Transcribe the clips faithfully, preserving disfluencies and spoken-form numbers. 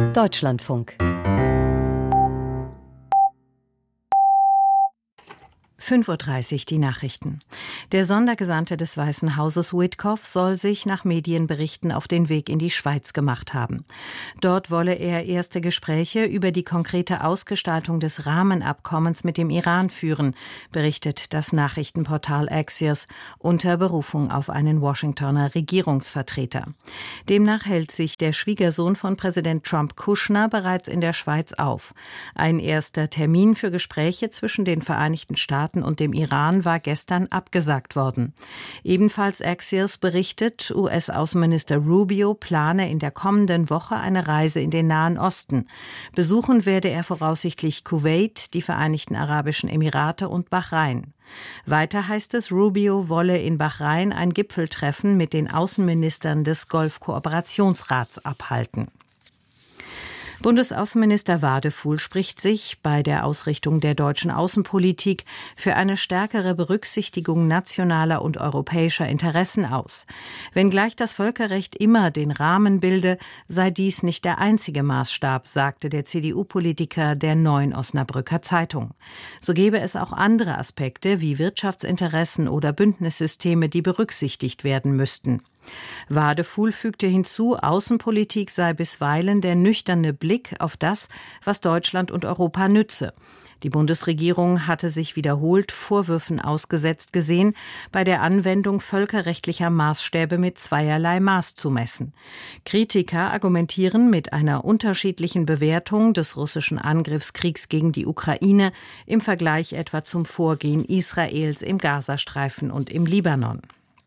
Deutschlandfunk. fünf Uhr dreißig, die Nachrichten. Der Sondergesandte des Weißen Hauses Witkoff soll sich nach Medienberichten auf den Weg in die Schweiz gemacht haben. Dort wolle er erste Gespräche über die konkrete Ausgestaltung des Rahmenabkommens mit dem Iran führen, berichtet das Nachrichtenportal Axios unter Berufung auf einen Washingtoner Regierungsvertreter. Demnach hält sich der Schwiegersohn von Präsident Trump, Kushner, bereits in der Schweiz auf. Ein erster Termin für Gespräche zwischen den Vereinigten Staaten und dem Iran war gestern abgesagt worden. Ebenfalls Axios berichtet, U S-Außenminister Rubio plane in der kommenden Woche eine Reise in den Nahen Osten. Besuchen werde er voraussichtlich Kuwait, die Vereinigten Arabischen Emirate und Bahrain. Weiter heißt es, Rubio wolle in Bahrain ein Gipfeltreffen mit den Außenministern des Golfkooperationsrats abhalten. Bundesaußenminister Wadefuhl spricht sich bei der Ausrichtung der deutschen Außenpolitik für eine stärkere Berücksichtigung nationaler und europäischer Interessen aus. Wenngleich das Völkerrecht immer den Rahmen bilde, sei dies nicht der einzige Maßstab, sagte der C D U-Politiker der Neuen Osnabrücker Zeitung. So gebe es auch andere Aspekte wie Wirtschaftsinteressen oder Bündnissysteme, die berücksichtigt werden müssten. Wadefuhl fügte hinzu, Außenpolitik sei bisweilen der nüchterne Blick auf das, was Deutschland und Europa nütze. Die Bundesregierung hatte sich wiederholt Vorwürfen ausgesetzt gesehen, bei der Anwendung völkerrechtlicher Maßstäbe mit zweierlei Maß zu messen. Kritiker argumentieren mit einer unterschiedlichen Bewertung des russischen Angriffskriegs gegen die Ukraine im Vergleich etwa zum Vorgehen Israels im Gazastreifen und im Libanon.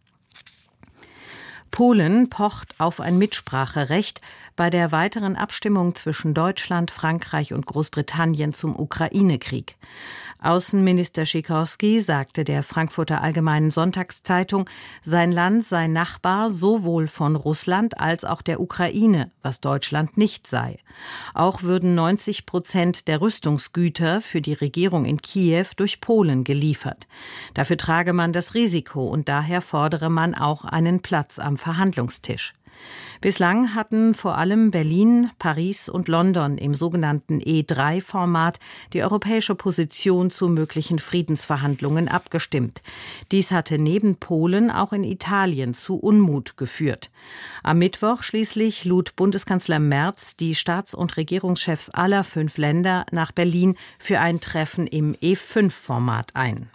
Polen pocht auf ein Mitspracherecht bei der weiteren Abstimmung zwischen Deutschland, Frankreich und Großbritannien zum Ukraine-Krieg. Außenminister Sikorski sagte der Frankfurter Allgemeinen Sonntagszeitung, sein Land sei Nachbar sowohl von Russland als auch der Ukraine, was Deutschland nicht sei. Auch würden neunzig Prozent der Rüstungsgüter für die Regierung in Kiew durch Polen geliefert. Dafür trage man das Risiko und daher fordere man auch einen Platz am Verhandlungstisch. Bislang hatten vor allem Berlin, Paris und London im sogenannten E drei Format die europäische Position zu möglichen Friedensverhandlungen abgestimmt. Dies hatte neben Polen auch in Italien zu Unmut geführt. Am Mittwoch schließlich lud Bundeskanzler Merz die Staats- und Regierungschefs aller fünf Länder nach Berlin für ein Treffen im E fünf Format ein.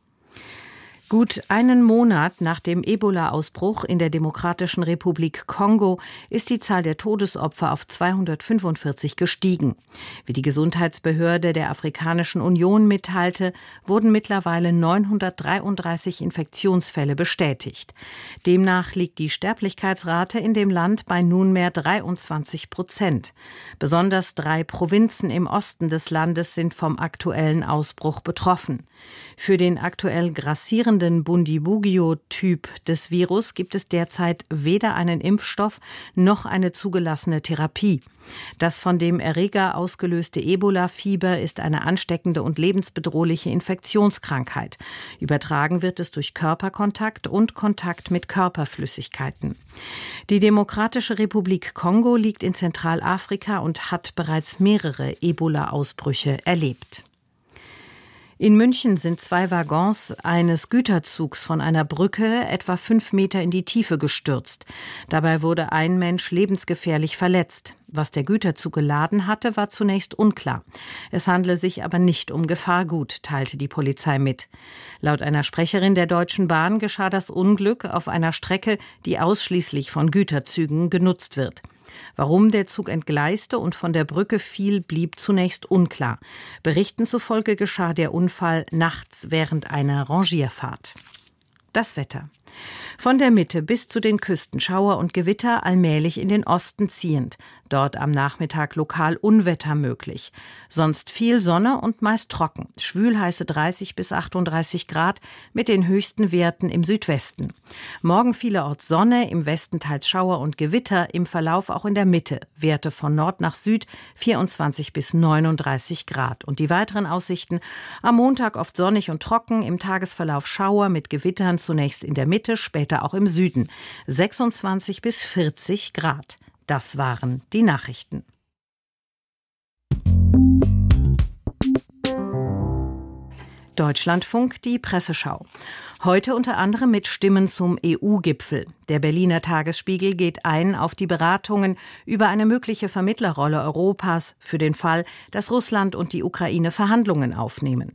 Gut einen Monat nach dem Ebola-Ausbruch in der Demokratischen Republik Kongo ist die Zahl der Todesopfer auf zweihundertfünfundvierzig gestiegen. Wie die Gesundheitsbehörde der Afrikanischen Union mitteilte, wurden mittlerweile neunhundertdreiunddreißig Infektionsfälle bestätigt. Demnach liegt die Sterblichkeitsrate in dem Land bei nunmehr dreiundzwanzig Prozent. Besonders drei Provinzen im Osten des Landes sind vom aktuellen Ausbruch betroffen. Für den aktuell grassierenden Bundibugyo-Typ des Virus gibt es derzeit weder einen Impfstoff noch eine zugelassene Therapie. Das von dem Erreger ausgelöste Ebola-Fieber ist eine ansteckende und lebensbedrohliche Infektionskrankheit. Übertragen wird es durch Körperkontakt und Kontakt mit Körperflüssigkeiten. Die Demokratische Republik Kongo liegt in Zentralafrika und hat bereits mehrere Ebola-Ausbrüche erlebt. In München sind zwei Waggons eines Güterzugs von einer Brücke etwa fünf Meter in die Tiefe gestürzt. Dabei wurde ein Mensch lebensgefährlich verletzt. Was der Güterzug geladen hatte, war zunächst unklar. Es handle sich aber nicht um Gefahrgut, teilte die Polizei mit. Laut einer Sprecherin der Deutschen Bahn geschah das Unglück auf einer Strecke, die ausschließlich von Güterzügen genutzt wird. Warum der Zug entgleiste und von der Brücke fiel, blieb zunächst unklar. Berichten zufolge geschah der Unfall nachts während einer Rangierfahrt. Das Wetter. Von der Mitte bis zu den Küsten Schauer und Gewitter, allmählich in den Osten ziehend. Dort am Nachmittag lokal Unwetter möglich. Sonst viel Sonne und meist trocken. Schwülheiße dreißig bis achtunddreißig Grad mit den höchsten Werten im Südwesten. Morgen vielerorts Sonne, im Westen teils Schauer und Gewitter, im Verlauf auch in der Mitte. Werte von Nord nach Süd vierundzwanzig bis neununddreißig Grad. Und die weiteren Aussichten: am Montag oft sonnig und trocken, im Tagesverlauf Schauer mit Gewittern zunächst in der Mitte, später auch im Süden. sechsundzwanzig bis vierzig Grad. Das waren die Nachrichten. Deutschlandfunk, die Presseschau. Heute unter anderem mit Stimmen zum E U-Gipfel. Der Berliner Tagesspiegel geht ein auf die Beratungen über eine mögliche Vermittlerrolle Europas für den Fall, dass Russland und die Ukraine Verhandlungen aufnehmen.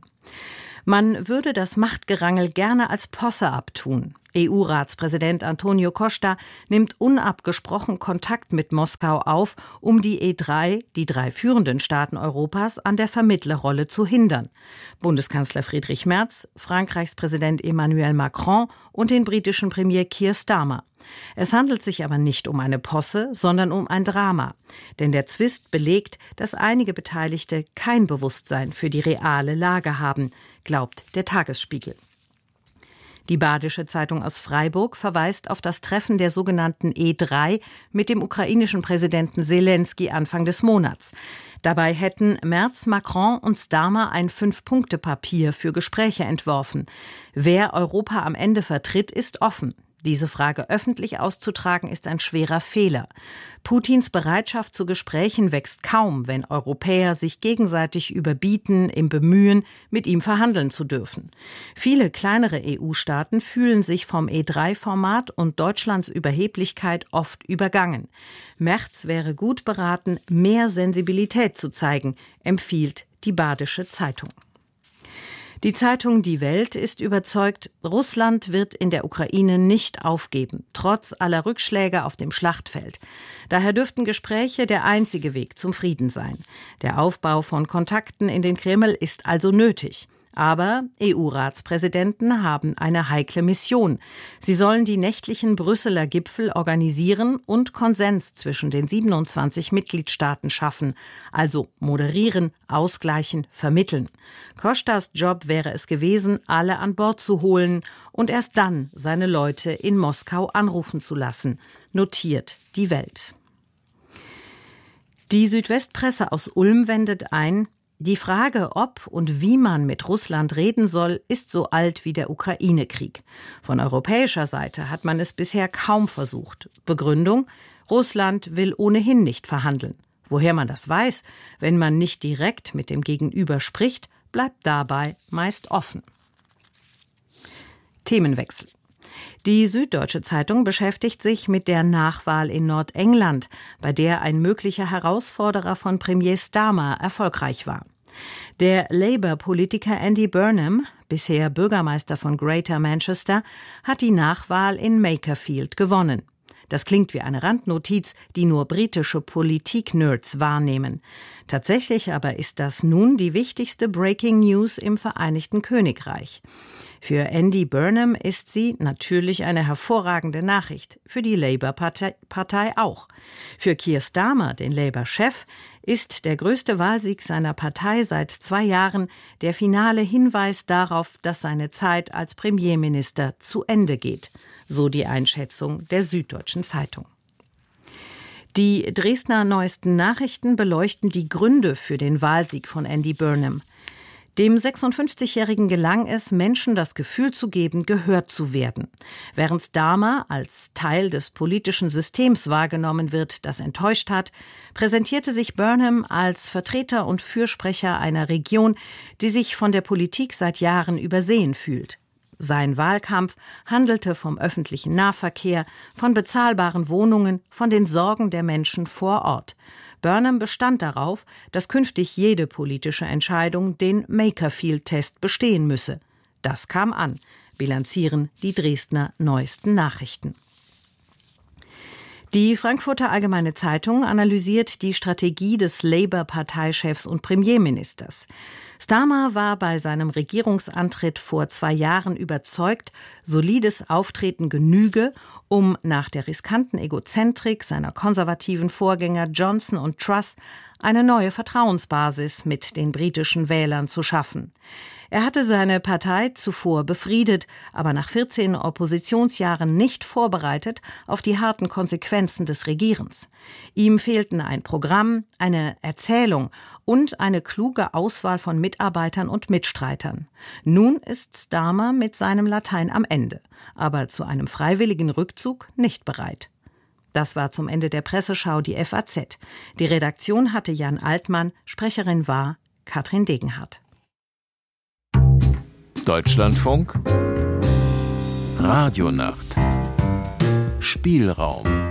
Man würde das Machtgerangel gerne als Posse abtun. E U-Ratspräsident Antonio Costa nimmt unabgesprochen Kontakt mit Moskau auf, um die E drei, die drei führenden Staaten Europas, an der Vermittlerrolle zu hindern. Bundeskanzler Friedrich Merz, Frankreichs Präsident Emmanuel Macron und den britischen Premier Keir Starmer. Es handelt sich aber nicht um eine Posse, sondern um ein Drama. Denn der Zwist belegt, dass einige Beteiligte kein Bewusstsein für die reale Lage haben, glaubt der Tagesspiegel. Die Badische Zeitung aus Freiburg verweist auf das Treffen der sogenannten E drei mit dem ukrainischen Präsidenten Selenskyj Anfang des Monats. Dabei hätten Merz, Macron und Starmer ein Fünf-Punkte-Papier für Gespräche entworfen. Wer Europa am Ende vertritt, ist offen. Diese Frage öffentlich auszutragen, ist ein schwerer Fehler. Putins Bereitschaft zu Gesprächen wächst kaum, wenn Europäer sich gegenseitig überbieten, im Bemühen, mit ihm verhandeln zu dürfen. Viele kleinere E U-Staaten fühlen sich vom E drei Format und Deutschlands Überheblichkeit oft übergangen. Merz wäre gut beraten, mehr Sensibilität zu zeigen, empfiehlt die Badische Zeitung. Die Zeitung Die Welt ist überzeugt, Russland wird in der Ukraine nicht aufgeben, trotz aller Rückschläge auf dem Schlachtfeld. Daher dürften Gespräche der einzige Weg zum Frieden sein. Der Aufbau von Kontakten in den Kreml ist also nötig. Aber E U-Ratspräsidenten haben eine heikle Mission. Sie sollen die nächtlichen Brüsseler Gipfel organisieren und Konsens zwischen den siebenundzwanzig Mitgliedstaaten schaffen, also moderieren, ausgleichen, vermitteln. Costas Job wäre es gewesen, alle an Bord zu holen und erst dann seine Leute in Moskau anrufen zu lassen, notiert die Welt. Die Südwestpresse aus Ulm wendet ein: Die Frage, ob und wie man mit Russland reden soll, ist so alt wie der Ukraine-Krieg. Von europäischer Seite hat man es bisher kaum versucht. Begründung: Russland will ohnehin nicht verhandeln. Woher man das weiß, wenn man nicht direkt mit dem Gegenüber spricht, bleibt dabei meist offen. Themenwechsel. Die Süddeutsche Zeitung beschäftigt sich mit der Nachwahl in Nordengland, bei der ein möglicher Herausforderer von Premier Starmer erfolgreich war. Der Labour-Politiker Andy Burnham, bisher Bürgermeister von Greater Manchester, hat die Nachwahl in Makerfield gewonnen. Das klingt wie eine Randnotiz, die nur britische Politik-Nerds wahrnehmen. Tatsächlich aber ist das nun die wichtigste Breaking News im Vereinigten Königreich. Für Andy Burnham ist sie natürlich eine hervorragende Nachricht, für die Labour-Partei Partei auch. Für Keir Starmer, den Labour-Chef, ist der größte Wahlsieg seiner Partei seit zwei Jahren der finale Hinweis darauf, dass seine Zeit als Premierminister zu Ende geht, so die Einschätzung der Süddeutschen Zeitung. Die Dresdner Neuesten Nachrichten beleuchten die Gründe für den Wahlsieg von Andy Burnham. Dem sechsundfünfzigjährigen gelang es, Menschen das Gefühl zu geben, gehört zu werden. Während Starmer als Teil des politischen Systems wahrgenommen wird, das enttäuscht hat, präsentierte sich Burnham als Vertreter und Fürsprecher einer Region, die sich von der Politik seit Jahren übersehen fühlt. Sein Wahlkampf handelte vom öffentlichen Nahverkehr, von bezahlbaren Wohnungen, von den Sorgen der Menschen vor Ort. Burnham bestand darauf, dass künftig jede politische Entscheidung den Makerfield-Test bestehen müsse. Das kam an, bilanzieren die Dresdner Neuesten Nachrichten. Die Frankfurter Allgemeine Zeitung analysiert die Strategie des Labour-Parteichefs und Premierministers. Starmer war bei seinem Regierungsantritt vor zwei Jahren überzeugt, solides Auftreten genüge, um nach der riskanten Egozentrik seiner konservativen Vorgänger Johnson und Truss eine neue Vertrauensbasis mit den britischen Wählern zu schaffen. Er hatte seine Partei zuvor befriedet, aber nach vierzehn Oppositionsjahren nicht vorbereitet auf die harten Konsequenzen des Regierens. Ihm fehlten ein Programm, eine Erzählung und eine kluge Auswahl von Mitarbeitern und Mitstreitern. Nun ist Starmer mit seinem Latein am Ende, aber zu einem freiwilligen Rückzug nicht bereit. Das war zum Ende der Presseschau die F A Z. Die Redaktion hatte Jan Altmann, Sprecherin war Katrin Degenhardt. Deutschlandfunk Radionacht Spielraum